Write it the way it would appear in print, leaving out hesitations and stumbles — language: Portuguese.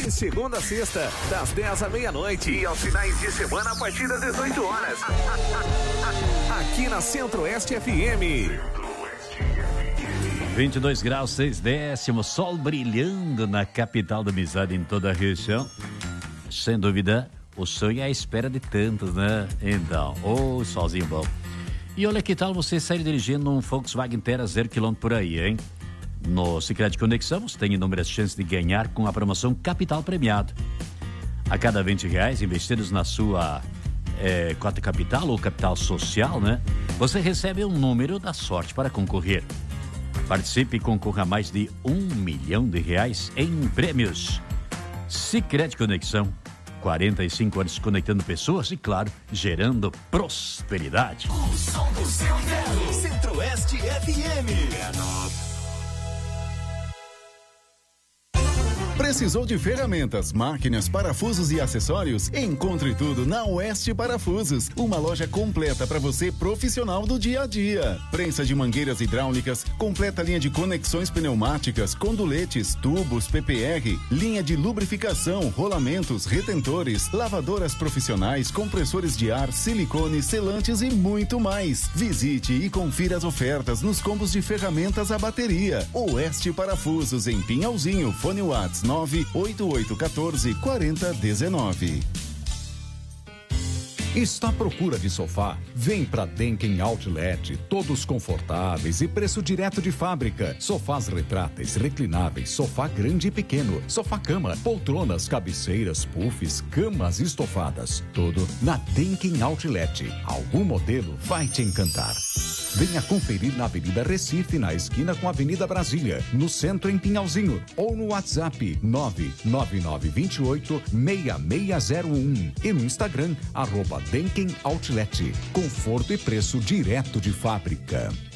de segunda a sexta, das 10 à meia-noite. E aos finais de semana, a partir das 18 horas. Aqui na Centro-Oeste FM. 22 graus, 6 décimos, sol brilhando na capital da amizade em toda a região. Sem dúvida, o sonho é a espera de tantos, né? Então, solzinho bom. E olha, que tal você sair dirigindo um Volkswagen Terra 0 km por aí, hein? No Sicredi Conexão, você tem inúmeras chances de ganhar com a promoção Capital Premiado. A cada R$20 investidos na sua cota capital ou capital social, né? Você recebe um número da sorte para concorrer. Participe e concorra a mais de R$1 milhão em prêmios. Sicredi Conexão, 45 anos conectando pessoas e, claro, gerando prosperidade. O som do seu inverno, Centro-Oeste FM. Precisou de ferramentas, máquinas, parafusos e acessórios? Encontre tudo na Oeste Parafusos, uma loja completa para você profissional do dia a dia. Prensa de mangueiras hidráulicas, completa linha de conexões pneumáticas, conduletes, tubos, PPR, linha de lubrificação, rolamentos, retentores, lavadoras profissionais, compressores de ar, silicone, selantes e muito mais. Visite e confira as ofertas nos combos de ferramentas à bateria. Oeste Parafusos, em Pinhalzinho, fone WhatsApp 988144019. Está à procura de sofá? Vem pra Denken Outlet, todos confortáveis e preço direto de fábrica. Sofás retráteis, reclináveis, sofá grande e pequeno, sofá-cama, poltronas, cabeceiras, puffs, camas estofadas. Tudo na Denken Outlet. Algum modelo vai te encantar. Venha conferir na Avenida Recife, na esquina com a Avenida Brasília, no centro em Pinhalzinho, ou no WhatsApp 99928-6601 e no Instagram @Denken Outlet. Conforto e preço direto de fábrica.